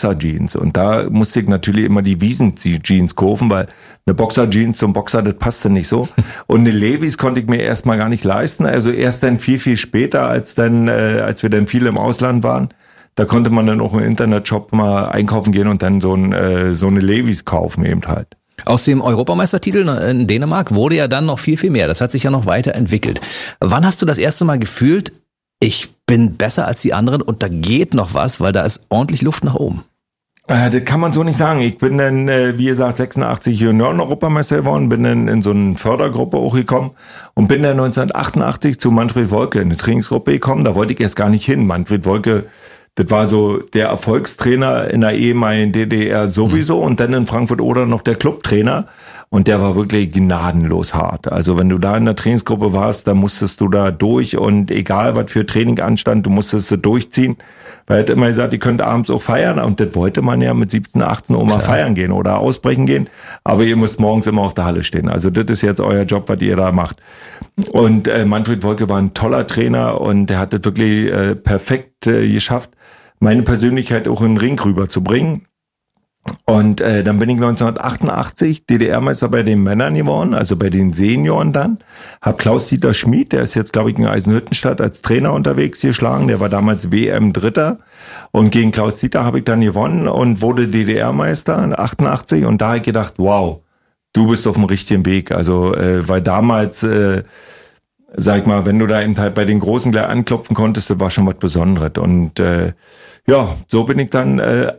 Boxer-Jeans. Und da musste ich natürlich immer die Wiesen-Jeans kaufen, weil eine Boxer-Jeans zum Boxer, das passte nicht so. Und eine Levi's konnte ich mir erstmal gar nicht leisten. Also erst dann viel, viel später, als wir dann viel im Ausland waren. Da konnte man dann auch im Internetshop mal einkaufen gehen und dann so eine Levi's kaufen eben halt. Aus dem Europameistertitel in Dänemark wurde ja dann noch viel, viel mehr. Das hat sich ja noch weiterentwickelt. Wann hast du das erste Mal gefühlt, ich bin besser als die anderen und da geht noch was, weil da ist ordentlich Luft nach oben? Das kann man so nicht sagen. Ich bin dann, wie gesagt, 86 Junioren-Europameister geworden, bin dann in so eine Fördergruppe auch gekommen und bin dann 1988 zu Manfred Wolke in eine Trainingsgruppe gekommen. Da wollte ich erst gar nicht hin. Manfred Wolke, das war so der Erfolgstrainer in der ehemaligen DDR sowieso und dann in Frankfurt-Oder noch der Clubtrainer. Und der war wirklich gnadenlos hart. Also wenn du da in der Trainingsgruppe warst, dann musstest du da durch und egal was für Training anstand, du musstest es durchziehen. Weil er hat immer gesagt, ihr könnt abends auch feiern und das wollte man ja mit 17, 18 auch mal feiern gehen oder ausbrechen gehen. Aber ihr müsst morgens immer auf der Halle stehen. Also das ist jetzt euer Job, was ihr da macht. Und Manfred Wolke war ein toller Trainer und der hat das wirklich perfekt geschafft, meine Persönlichkeit auch in den Ring rüberzubringen. Und dann bin ich 1988 DDR-Meister bei den Männern geworden, also bei den Senioren dann. Hab Klaus-Dieter Schmid, der ist jetzt, glaube ich, in Eisenhüttenstadt als Trainer unterwegs geschlagen. Der war damals WM-Dritter. Und gegen Klaus-Dieter habe ich dann gewonnen und wurde DDR-Meister 88. Und da habe ich gedacht, wow, du bist auf dem richtigen Weg. Also, weil damals, sag ich mal, wenn du da eben halt bei den Großen gleich anklopfen konntest, das war schon was Besonderes. Und ja, so bin ich dann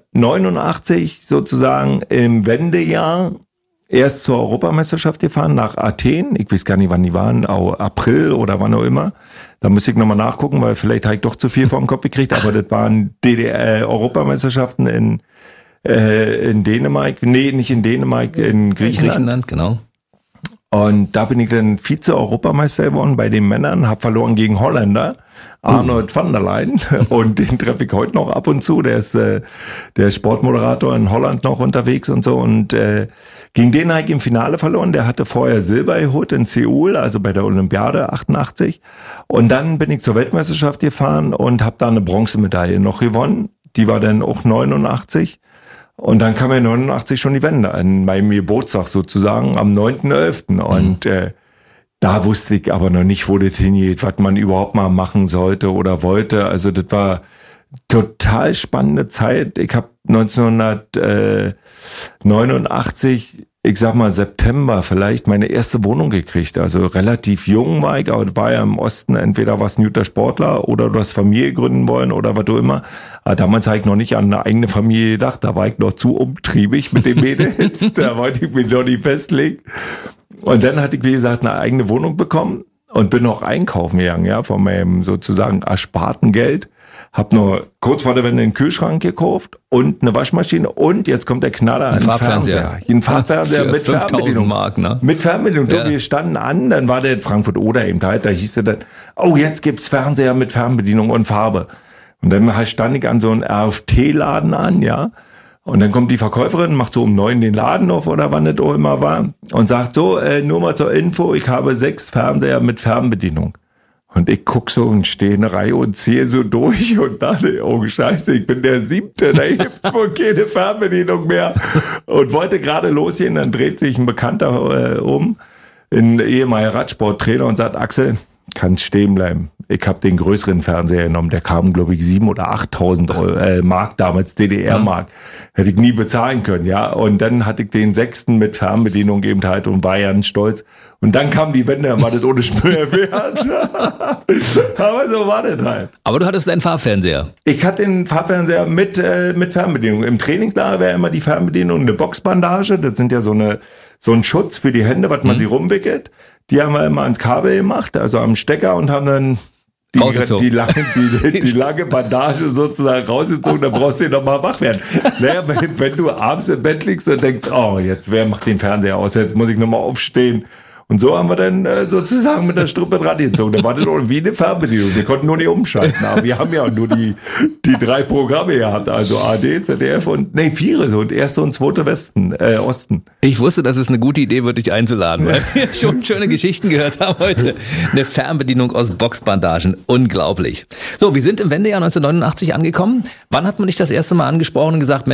89 sozusagen im Wendejahr erst zur Europameisterschaft gefahren, nach Athen. Ich weiß gar nicht, wann die waren, April oder wann auch immer. Da müsste ich nochmal nachgucken, weil vielleicht habe ich doch zu viel vor den Kopf gekriegt. Aber das waren Europameisterschaften in Dänemark. Nee, nicht in Dänemark, in Griechenland. Genau. Und da bin ich dann Vize-Europameister geworden bei den Männern, habe verloren gegen Holländer, Arnold van der Leyen. Und den treffe ich heute noch ab und zu. Der ist der Sportmoderator in Holland noch unterwegs und so. Und gegen den habe ich im Finale verloren. Der hatte vorher Silber geholt in Seoul, also bei der Olympiade 88. Und dann bin ich zur Weltmeisterschaft gefahren und habe da eine Bronzemedaille noch gewonnen. Die war dann auch 89. Und dann kam ja 89 schon die Wende, an meinem Geburtstag sozusagen, am 9.11. Und da wusste ich aber noch nicht, wo das hingeht, was man überhaupt mal machen sollte oder wollte. Also das war total spannende Zeit. Ich habe 1989, ich sag mal September vielleicht, meine erste Wohnung gekriegt. Also relativ jung war ich, aber das war ja im Osten, entweder warst du ein guter Sportler oder du hast Familie gründen wollen oder was du immer. Aber damals habe ich noch nicht an eine eigene Familie gedacht, da war ich noch zu umtriebig mit den Mädels, da wollte ich mich noch nicht festlegen. Und dann hatte ich, wie gesagt, eine eigene Wohnung bekommen und bin noch einkaufen gegangen, ja, von meinem sozusagen ersparten Geld. Hab nur kurz vor der Wende einen Kühlschrank gekauft und eine Waschmaschine und jetzt kommt der Knaller, ein Fernseher. Ein Farbfernseher mit Fernbedienung. Mark, ne? Mit Fernbedienung. Ja. Wir standen an, dann war der Frankfurt-Oder eben halt, da hieß es dann, oh, jetzt gibt's Fernseher mit Fernbedienung und Farbe. Und dann stand ich an so einem RFT-Laden an, ja. Und dann kommt die Verkäuferin, macht so um 9 den Laden auf oder wann das auch immer war und sagt so, nur mal zur Info, ich habe 6 Fernseher mit Fernbedienung. Und ich guck so und stehe in der Reihe und ziehe so durch und dachte, oh Scheiße, ich bin der 7., da gibt's wohl keine Fernbedienung mehr. Und wollte gerade losgehen, dann dreht sich ein Bekannter um, ein ehemaliger Radsporttrainer und sagt, Axel, kannst stehen bleiben. Ich habe den größeren Fernseher genommen, der kam, glaube ich, 7.000 oder 8.000 Mark damals, DDR-Mark. Hätte ich nie bezahlen können, ja. Und dann hatte ich den 6. mit Fernbedienung eben halt und war ganz stolz. Und dann kam die Wende, dann war das ohne Spür wert. Aber so war das halt. Aber du hattest einen Farbfernseher. Ich hatte den Farbfernseher mit Fernbedienung. Im Trainingslager wäre immer die Fernbedienung eine Boxbandage. Das sind ja so ein Schutz für die Hände, was man sie rumwickelt. Die haben wir immer ans Kabel gemacht, also am Stecker und haben dann die lange Bandage sozusagen rausgezogen, dann brauchst du dir nochmal wach werden. Naja, wenn du abends im Bett liegst und denkst, oh, jetzt wer macht den Fernseher aus, jetzt muss ich nochmal aufstehen. Und so haben wir dann sozusagen mit der Strippe dran gezogen. Da war das wie eine Fernbedienung. Wir konnten nur nicht umschalten. Aber wir haben ja nur die 3 Programme gehabt. Also AD, ZDF und 4 und erste und zweite Osten. Ich wusste, dass es eine gute Idee wird, dich einzuladen, weil wir schon schöne Geschichten gehört haben heute. Eine Fernbedienung aus Boxbandagen. Unglaublich. So, wir sind im Wendejahr 1989 angekommen. Wann hat man dich das erste Mal angesprochen und gesagt,